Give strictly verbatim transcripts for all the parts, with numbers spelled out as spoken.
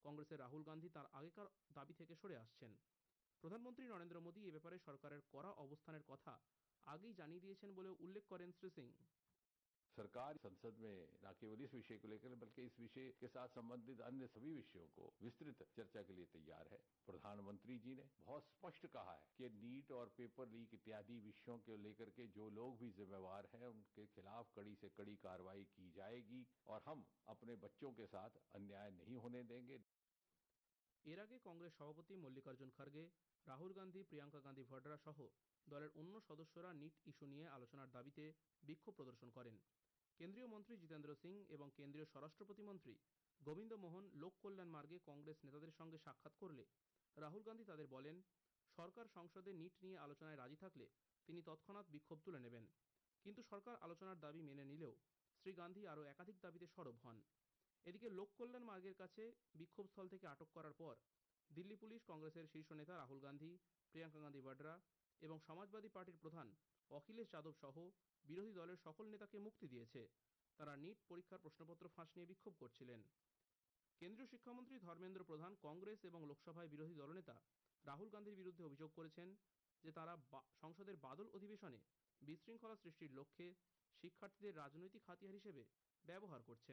কংগ্রেসের রাহুল গান্ধী তার আগেকার দাবি থেকে সরে আসছেন। প্রধানমন্ত্রী নরেন্দ্র মোদী এ ব্যাপারে সরকারের কড়া অবস্থানের কথা আগেই জানিয়ে দিয়েছেন বলেও উল্লেখ করেন শ্রী সিং। सरकार संसद में न केवल इस विषय को लेकर बल्कि इस विषय के साथ संबंधित अन्य सभी विषयों को विस्तृत चर्चा के लिए तैयार है। प्रधानमंत्री जी ने बहुत स्पष्ट कहा है कि नीट और पेपर लीक इत्यादि विषयों को लेकर के जो लोग भी जिम्मेवार हैं उनके खिलाफ कड़ी से कड़ी कार्रवाई की जाएगी और हम अपने बच्चों के साथ अन्याय नहीं होने देंगे। এর আগে কংগ্রেস সভাপতি মল্লিকার্জুন খড়গে, রাহুল গান্ধী, প্রিয়াঙ্কা গান্ধী ভডরা সহ দলের অন্য সদস্যরা নিট ইস্যু নিয়ে আলোচনার দাবিতে বিক্ষোভ প্রদর্শন করেন। কেন্দ্রীয় মন্ত্রী জিতেন্দ্র সিং এবং কেন্দ্রীয় স্বরাষ্ট্র প্রতিমন্ত্রী গোবিন্দ মোহন লোক কল্যাণ মার্গে কংগ্রেস নেতাদের সঙ্গে সাক্ষাৎ করলে রাহুল গান্ধী তাদের বলেন, সরকার সংসদে নিট নিয়ে আলোচনায় রাজি থাকলে তিনি তৎক্ষণাৎ বিক্ষোভ তুলে নেবেন। কিন্তু সরকার আলোচনার দাবি মেনে নিলেও শ্রী গান্ধী আরও একাধিক দাবিতে সরব হন। এদিকে লোক কল্যাণ মার্গের কাছে বিক্ষোভস্থল থেকে আটক করার পর দিল্লি পুলিশ কংগ্রেসের শীর্ষ নেতা রাহুল গান্ধী, প্রিয়াঙ্কা গান্ধী ভডরা এবং সমাজবাদী পার্টির প্রধান অখিলেশ যাদব সহ বিরোধী দলের সকল নেতাকে মুক্তি দিয়েছে। তারা নিট পরীক্ষার প্রশ্নপত্র ফাঁস নিয়ে বিক্ষোভ করছিলেন। কেন্দ্রীয় শিক্ষামন্ত্রী ধর্মেন্দ্র প্রধান কংগ্রেস এবং লোকসভায় বিরোধী দলনেতা রাহুল গান্ধীর বিরুদ্ধে অভিযোগ করেছেন যে তারা সংসদের বাদল অধিবেশনে বিশৃঙ্খলা সৃষ্টির লক্ষ্যে শিক্ষার্থীদের রাজনৈতিক হাতিয়ার হিসেবে ব্যবহার করছেন।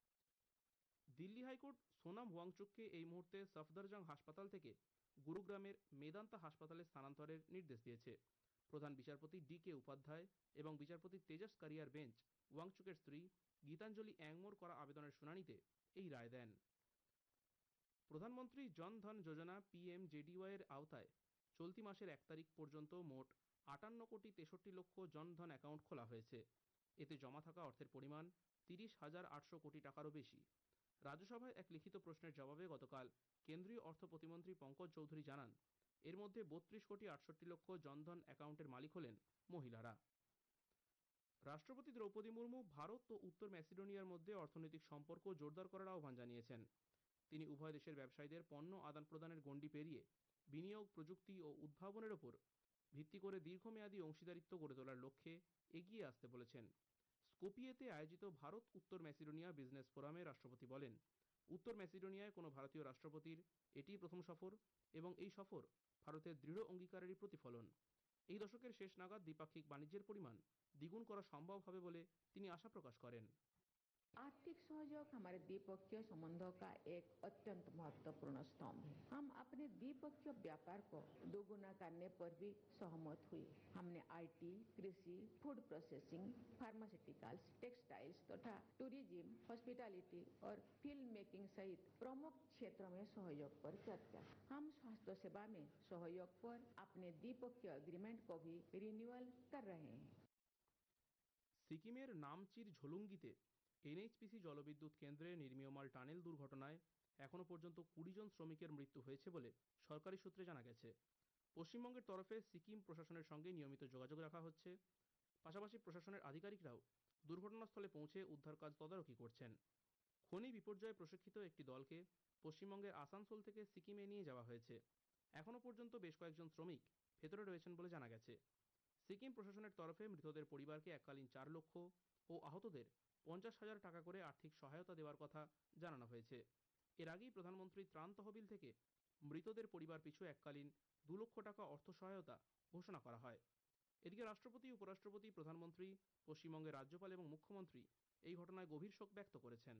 দিল্লি হাইকোর্ট সোনাম ওয়াংচুককে এই মুহূর্তে সফদরজং হাসপাতাল থেকে গুরুগ্রামের মেদান্তা হাসপাতালে স্থানান্তরের নির্দেশ দিয়েছে। প্রধান বিচারপতি ডি কে উপাধ্যায় এবং বিচারপতি তেজস কারিয়ার বেঞ্চ ওয়াংচুকের স্ত্রী গীতাঞ্জলি অ্যাংমোর করা আবেদনের শুনানিতে এই রায় দেন। প্রধানমন্ত্রী Jan Dhan Yojana P M J D Y এর আওতায় চলতি মাসের এক তারিখ পর্যন্ত মোট আটান্ন কোটি তেষট্টি লক্ষ জনধন অ্যাকাউন্ট খোলা হয়েছে। এতে জমা থাকা অর্থের পরিমাণ তিরিশ হাজার আটশো কোটি টাকারও বেশি। রাজ্যসভায় এক লিখিত প্রশ্নের জবাবে গতকাল কেন্দ্রীয় অর্থ প্রতিমন্ত্রী পঙ্কজ চৌধুরী জানান, এর মধ্যে বত্রিশ কোটি আটষট্টি লক্ষ জনধন অ্যাকাউন্টের মালিক হলেন মহিলারা। রাষ্ট্রপতি দ্রৌপদী মুর্মু ভারত ও উত্তর ম্যাসিডোনিয়ার মধ্যে অর্থনৈতিক সম্পর্ক জোরদার করার আহ্বান জানিয়েছেন। তিনি উভয় দেশের ব্যবসায়ীদের পণ্য আদান প্রদানের গণ্ডি পেরিয়ে বিনিয়োগ, প্রযুক্তি ও উদ্ভাবনের ওপর ভিত্তি করে দীর্ঘমেয়াদী অংশীদারিত্ব গড়ে তোলার লক্ষ্যে এগিয়ে আসতে বলেছেন। স্কোপিয়েতে আয়োজিত ভারত উত্তর ম্যাসিডোনিয়া বিজনেস ফোরামে রাষ্ট্রপতি বলেন, উত্তর ম্যাসিডোনিয়ায় কোনো ভারতীয় রাষ্ট্রপতির এটিই প্রথম সফর এবং এই সফর ভারতের দৃঢ় অঙ্গীকারেরই প্রতিফলন। এই দশকের শেষ নাগাদ দ্বিপাক্ষিক বাণিজ্যের পরিমাণ দ্বিগুণ করা সম্ভব হবে বলে তিনি আশা প্রকাশ করেন। आर्थिक सहयोग हमारे द्विपक्षीय संबंधों का एक अत्यंत महत्वपूर्ण स्तंभ है। हम अपने द्विपक्षीय व्यापार को दोगुना करने पर भी सहमत हुए। हमने आईटी, कृषि, फूड प्रोसेसिंग, फार्मास्यूटिकल्स, टेक्सटाइल्स तथा टूरिज्म, हॉस्पिटैलिटी और फिल्म मेकिंग सहित प्रमुख क्षेत्रों में सहयोग पर चर्चा। हम स्वास्थ्य सेवा में सहयोग पर अपने द्विपक्षीय एग्रीमेंट को भी रिन्यूअल कर रहे हैं। সিকিমের নামচির ঝোলুঙ্গিতে এন এইচ পি সি জলবিদ্যুৎ কেন্দ্রে নির্মীয়মাল টানেল দুর্ঘটনায় এখনো পর্যন্ত কুড়ি জন শ্রমিকের মৃত্যু হয়েছে বলে সরকারি সূত্রে জানা গেছে। পশ্চিমবঙ্গের তরফে সিকিম প্রশাসনের সঙ্গে নিয়মিত যোগাযোগ রাখা হচ্ছে। পাশাপাশি প্রশাসনের আধিকারিকরাও দুর্ঘটনাস্থলে পৌঁছে উদ্ধার কাজ তদারকি করছেন। খনি বিপর্যয়ে প্রশিক্ষিত একটি দলকে পশ্চিমবঙ্গের আসানসোল থেকে সিকিমে নিয়ে যাওয়া হয়েছে। এখনো পর্যন্ত বেশ কয়েকজন শ্রমিক ভেতরে রয়েছেন বলে জানা গেছে। সিকিম প্রশাসনের তরফে মৃতদের পরিবারকে এককালীন চার লক্ষ ও আহতদের পঞ্চাশ হাজার টাকা করে আর্থিক সহায়তা দেওয়ার কথা জানানো হয়েছে। এর আগেই প্রধানমন্ত্রী ত্রাণ তহবিল থেকে মৃতদের পরিবার পিছু এককালীন দু লক্ষ টাকা অর্থ সহায়তা ঘোষণা করা হয়। এদিকে রাষ্ট্রপতি, উপরাষ্ট্রপতি, প্রধানমন্ত্রী, পশ্চিমবঙ্গের রাজ্যপাল এবং মুখ্যমন্ত্রী এই ঘটনায় গভীর শোক ব্যক্ত করেছেন।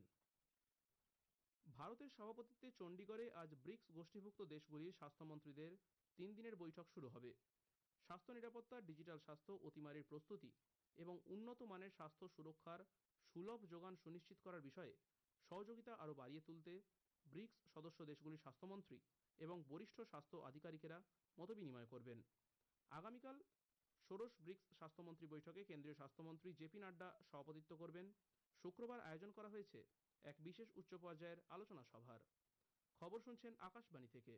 ভারতের সভাপতিত্বে চণ্ডীগড়ে আজ ব্রিক্স গোষ্ঠীভুক্ত দেশগুলির স্বাস্থ্যমন্ত্রীদের তিন দিনের বৈঠক শুরু হবে। স্বাস্থ্য নিরাপত্তা, ডিজিটাল স্বাস্থ্য, অতিমারির প্রস্তুতি এবং উন্নত মানের স্বাস্থ্য সুরক্ষার সুলভ যোগান সুনিশ্চিত করার বিষয়ে সহযোগিতা আরও বাড়িয়ে তুলতে ব্রিক্স সদস্য দেশগুলির স্বাস্থ্যমন্ত্রী এবং বরিষ্ঠ স্বাস্থ্য আধিকারিকেরা মতবিনিময় করবেন। আগামীকাল ষোড়শ ব্রিক্স স্বাস্থ্যমন্ত্রী বৈঠকে কেন্দ্রীয় স্বাস্থ্যমন্ত্রী জে পি নাড্ডা সভাপতিত্ব করবেন। শুক্রবার আয়োজন করা হয়েছে এক বিশেষ উচ্চ পর্যায়ের আলোচনা সভার। খবর শুনছেন আকাশবাণী থেকে।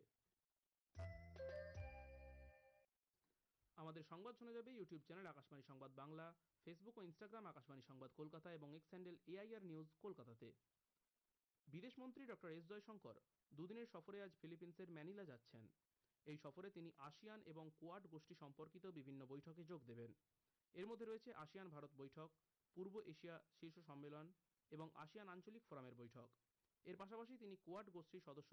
আমাদের সংবাদ শোনা যাবে ইউটিউব চ্যানেল আকাশবাণী সংবাদ বাংলা, ফেসবুক ও ইনস্টাগ্রাম আকাশবাণী সংবাদ কলকাতা এবং এক্স হ্যান্ডেল এআইআর নিউজ কলকাতাতে। বিদেশমন্ত্রী ডক্টর এস জয়শঙ্কর দুদিনের সফরে আজ ফিলিপিন্সের ম্যানিলা যাচ্ছেন। এই সফরে তিনি আসিয়ান এবং কোয়াড গোষ্ঠী সম্পর্কিত বিভিন্ন বৈঠকে যোগ দেবেন। এর মধ্যে রয়েছে আসিয়ান ভারত বৈঠক, পূর্ব এশিয়া শীর্ষ সম্মেলন এবং আসিয়ান আঞ্চলিক ফোরামের বৈঠক। এর পাশাপাশি তিনি কোয়াড গোষ্ঠীর সদস্য